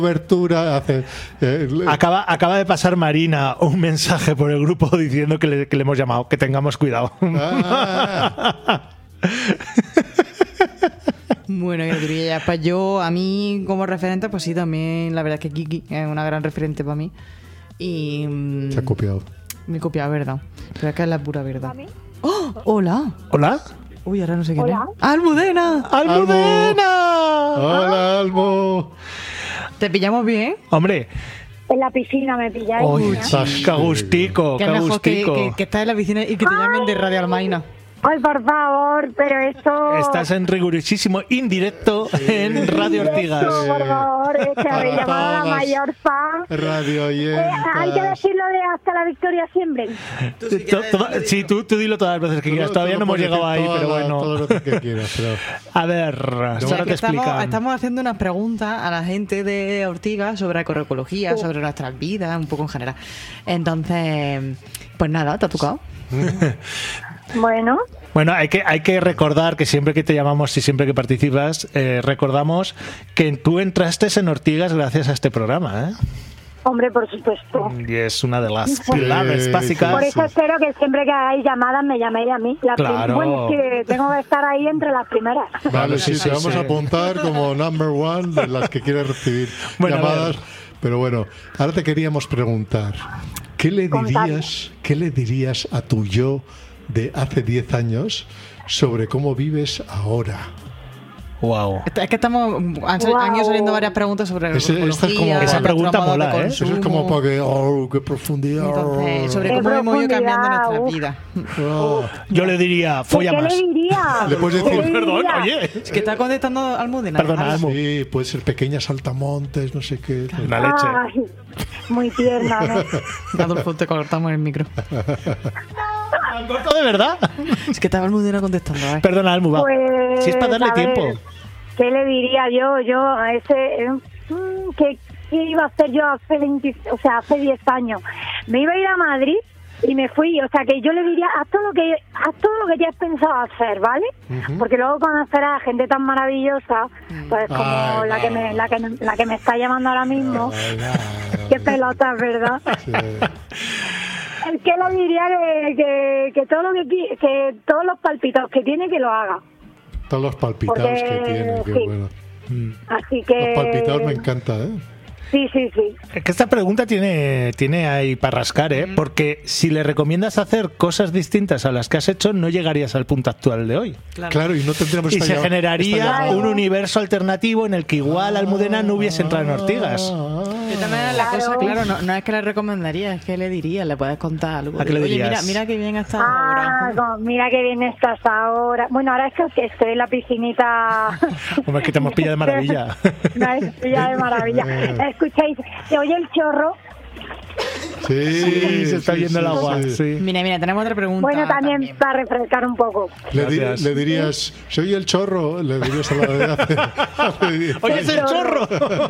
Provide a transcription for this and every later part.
cobertura, hace... Acaba de pasar Marina un mensaje por el grupo diciendo que le hemos llamado, que tengamos cuidado. Bueno, ya, pues yo, a mí como referente, pues sí, también la verdad es que Kiki es una gran referente para mí. Y Se ha copiado. me he copiado, ¿verdad? Pero es que es la pura verdad. ¡Oh! ¡Hola! ¿Hola? Uy, ahora no sé quién Hola. es. ¡Almudena! ¡Almudena! Hola, Almo. ¿Te pillamos bien? Hombre, En la piscina me pilláis. oye, ¿no? cagustico, Que es mejor que cagustico. estás en la piscina y que te llamen de Radio Almaina. Ay, por favor, pero esto... Estás en rigurosísimo indirecto en Radio Ortigas. Esto, por favor, es que habéis Para llamado a la todas. mayor fan. Radio Hay que oyentas. decirlo de hasta la victoria siempre. Sí, tú dilo todas las veces que quieras. Todavía no hemos llegado ahí, pero bueno. Todo lo que quieras, pero... A ver, Mira, Sara que te explica. estamos haciendo unas preguntas a la gente de Ortigas sobre agroecología, sobre nuestras vidas, un poco en general. Entonces, pues nada, ¿te ha tocado? Bueno, Bueno, hay que recordar que siempre que te llamamos y siempre que participas, recordamos que tú entraste en Ortigas gracias a este programa, ¿eh? hombre, por supuesto. Y es una de las pilares sí. básicas. Por eso espero que siempre que hagáis llamadas me llaméis a mí. Claro. Bueno, es que tengo que estar ahí entre las primeras. Vale, sí, sí, te vamos sí. a apuntar como number one de las que quieres recibir Bueno, a llamadas. ver. Pero bueno, ahora te queríamos preguntar, ¿qué le dirías a tu yo de hace 10 años sobre cómo vives ahora? Wow. Es que han ido saliendo varias preguntas sobre Esta es agroecología, como- Esa nuestro pregunta modo de mola, ¿eh? Eso es consumo. como para que, oh, qué profundidad. Entonces, sobre Qué cómo hemos ido cambiando profundidad, nuestra uf. vida. Oh, Yo le diría, folla ¿Qué más. le diría? Le puedes ¿Qué decir, le Perdón, diría? oye. Es que está contestando Almudena. Perdona, Algo. Almu. sí, puede ser pequeñas saltamontes, no sé qué. Una leche. Ay, muy tierna, ¿no? Adolfo, te cortamos el micro. ¿Han cortado de verdad? Es que estaba Almudena contestando. ¿eh? Perdona, Almu, va. Pues, Si es para darle a ver, tiempo. ¿Qué le diría yo a ese... ¿qué iba a hacer yo hace 10 años? Me iba a ir a Madrid y me fui. O sea, que yo le diría, haz todo lo que ya has pensado hacer, ¿vale? Porque luego conocerás a gente tan maravillosa, pues como Ay, la que me está llamando ahora mismo. Qué pelotas, ¿verdad? Sí. El que le diría que todo lo que todos los palpitos que tiene que lo haga. Todos los palpitados Porque, que tiene, qué sí. bueno. Así que Los palpitados me encanta, ¿eh? sí. Es que esta pregunta tiene ahí para rascar, ¿eh? Porque si le recomiendas hacer cosas distintas a las que has hecho, no llegarías al punto actual de hoy. Claro, y no tendríamos Y esta se esta generaría llamada. un universo alternativo en el que igual Almudena no hubiese entrado en Ortigas. De todas maneras, la cosa, claro, no es que le recomendaría, es que le diría, le puedes contar algo. ¿A qué le Oye, dirías? mira qué bien estás ahora. Mira que bien estás ahora. Bueno, ahora es que estoy en la piscinita. Hombre, es que te hemos pillado de maravilla. Me habéis pillado de maravilla. Escucháis, ¿se oye el chorro? Sí, se está yendo el agua. Sí. Mira, tenemos otra pregunta. Bueno, también para refrescar un poco. Gracias. Le dirías, soy el chorro, le dirías a la de hace 10. ¡Oye, es el chorro!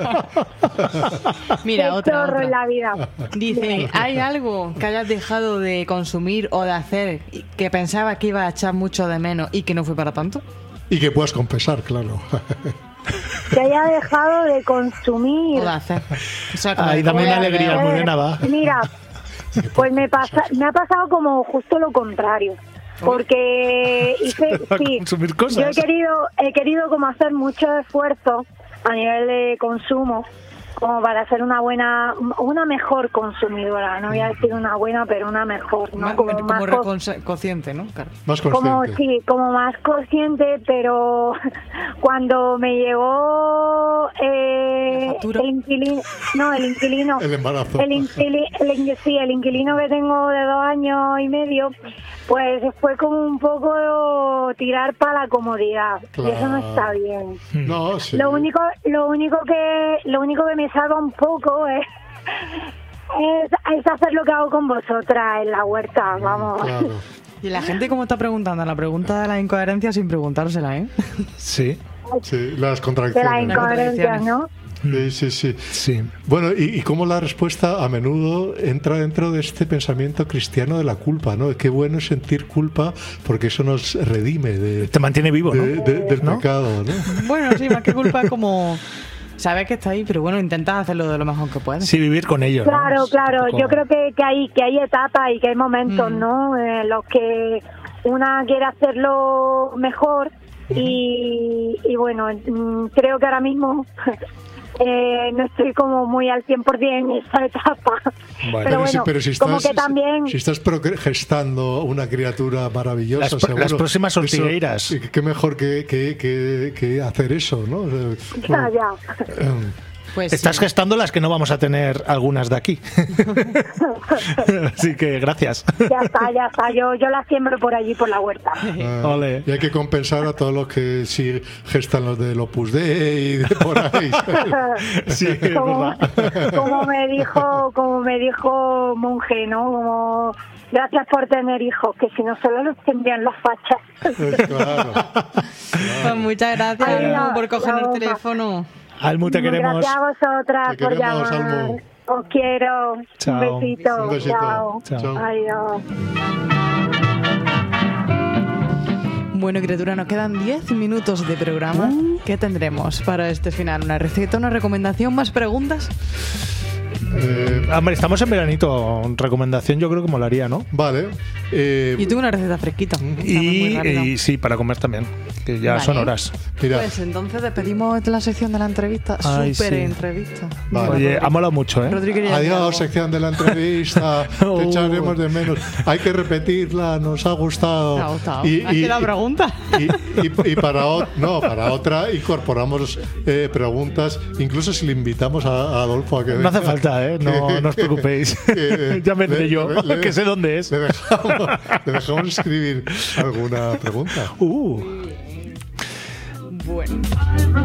Mira, Qué otra. chorro en la vida. Dice, ¿hay algo que hayas dejado de consumir o de hacer que pensabas que ibas a echar mucho de menos y que no fue para tanto? Y que puedas confesar, claro. Que haya dejado de consumir. O de hacer. O sea, como Ay, de dame una comer, alegría, Almudena, va. Mira, pues me ha pasado como justo lo contrario. Porque A consumir cosas. yo he querido como hacer mucho esfuerzo a nivel de consumo como para ser una mejor consumidora. No voy a decir una buena, pero una mejor, ¿no? como más consciente, ¿no? Claro. Más como consciente. como más consciente, pero cuando me llegó ¿La factura? el inquilino, El embarazo. el inquilino que tengo de 2 años y medio, pues fue como un poco tirar para la comodidad. Claro. Y eso no está bien. No, sí. Lo único que me salva un poco es hacer lo que hago con vosotras en la huerta, vamos. Claro. Y la gente como está preguntando, la pregunta de la incoherencia sin preguntársela, ¿eh? Sí, Sí, las De contradicciones. las incoherencias, ¿no? Sí. sí. Bueno, y cómo la respuesta a menudo entra dentro de este pensamiento cristiano de la culpa, ¿no? Qué bueno es sentir culpa porque eso nos redime Te mantiene vivo, ¿no? del ¿No? pecado, ¿no? Bueno, sí, más que culpa como... Sabes que está ahí, pero bueno, intentas hacerlo de lo mejor que puedes. Sí, vivir con ello. ¿no? Claro, claro. Tampoco- Yo creo que hay etapas y que hay momentos, ¿no? En los que una quiere hacerlo mejor y bueno, creo que ahora mismo no estoy como muy al 100% en esa etapa. Bueno. Pero bueno, pero si como estás, que también... si estás gestando una criatura maravillosa, Las seguro, próximas eso- ortigueiras. qué mejor que hacer eso, ¿no? Ya. Pues Estás sí. gestando las que no vamos a tener algunas de aquí. Así que gracias. Ya está. Yo la siembro por allí, por la huerta. Ole. Y hay que compensar a todos los que sí gestan los del Opus Dei y de por ahí. Sí, es como, verdad. como me dijo Monje, ¿no? Como gracias por tener hijos, que si no solo los tendrían las fachas. Claro. Pues muchas gracias Ay, Almu, no, por coger no, el no. teléfono. Almu, te queremos. Gracias a vosotras Te por queremos, llamar. Almu. Os quiero. Chao. Un besito. Un besito. Chao. Chao. Adiós. Bueno, criatura, nos quedan 10 minutos de programa. ¿Qué tendremos para este final? ¿Una receta, una recomendación, más preguntas? Hombre, estamos en veranito. Recomendación yo creo que molaría, ¿no? Vale. Yo tengo una receta fresquita. Y sí, para comer también. Que ya Vale. son horas. Mira, Pues entonces despedimos la sección de la entrevista. Ay, Súper sí. entrevista. Vale. Oye, ha molado mucho, ¿eh? Rodrigo, quería decir algo. adiós, sección de la entrevista. Te echaremos de menos. Hay que repetirla, nos ha gustado. Me ha gustado. Hazte la pregunta. Y para otra incorporamos preguntas, incluso si le invitamos a Adolfo a que No hace venga, falta, ¿eh? No os preocupéis. Ya me diré yo, que sé dónde es. Le dejamos escribir alguna pregunta. Bueno.